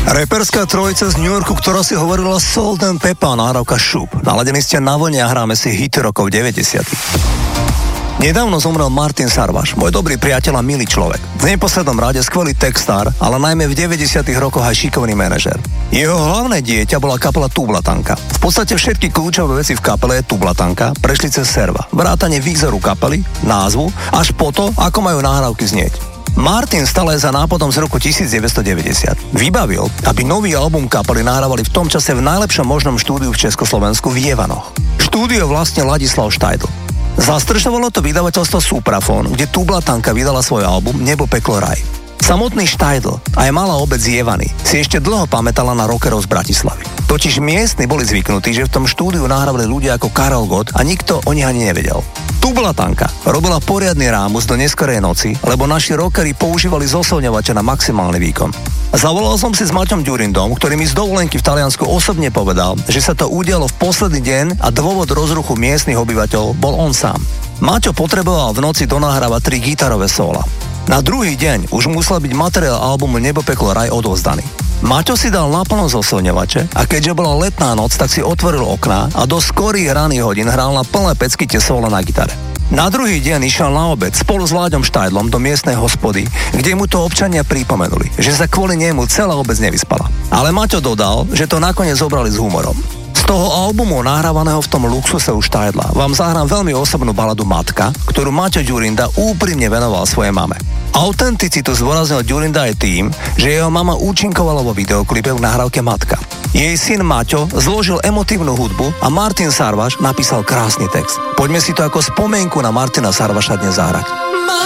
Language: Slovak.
Reperská trojica z New Yorku, ktorá si hovorila Salt and Pepper, nahrávka Šup. Naladení ste na vlne a hráme si hity rokov 90. Nedávno zomrel Martin Sarvaš, môj dobrý priateľ a milý človek. V neposlednom rade skvelý textár, ale najmä v 90. rokoch aj šikovný manažer. Jeho hlavné dieťa bola kapela Tublatanka. V podstate všetky kľúčové veci v kapele Tublatanka prešli cez Serva. Vrátane výzoru kapely, názvu, až po to, ako majú nahrávky znieť. Martin stále za nápadom z roku 1990 vybavil, aby nový album kapely nahrávali v tom čase v najlepšom možnom štúdiu v Československu v Jevanoch. Štúdio vlastne Ladislav Štajdl. Zastrešovalo to vydavateľstvo Suprafon, kde Tublatanka vydala svoj album Nebo, peklo, raj. Samotný Štajdl, aj malá obec Jevany, si ešte dlho pamätala na rockerov z Bratislavy. Totiž miestni boli zvyknutí, že v tom štúdiu nahrávali ľudia ako Karel Gott a nikto o nich ani nevedel. Tublatanka robila poriadny rámus do neskorej noci, lebo naši rockeri používali zosilňovače na maximálny výkon. Zavolal som si s Maťom Ďurindom, ktorý mi z dovolenky v Taliansku osobne povedal, že sa to udialo v posledný deň a dôvod rozruchu miestnych obyvateľov bol on sám. Maťo potreboval v noci donahrávať 3 gitarové sóla. Na druhý deň už musel byť materiál albumu Nebo, peklo, raj odovzdaný. Maťo si dal naplno zosilňovače a keďže bola letná noc, tak si otvoril okná a do skorých raných hodín hral na plné pecky tie sóla na gitare. Na druhý deň išiel na obed spolu s Láďom Štajdlom do miestnej hospody, kde mu to občania pripomenuli, že sa kvôli nemu celá obec nevyspala. Ale Maťo dodal, že to nakoniec zobrali s humorom. Z toho albumu nahrávaného v tom luxuse u Štajdla vám zahrám veľmi osobnú baladu Matka, ktorú Maťo Ďurinda úprimne venoval svojej mame. Autenticitu zdôraznil Ďurinda aj tým, že jeho mama účinkovala vo videoklipe v nahrávke Matka. Jej syn Maťo zložil emotívnu hudbu a Martin Sarvaš napísal krásny text. Poďme si to ako spomienku na Martina Sarvaša dnes zahrať.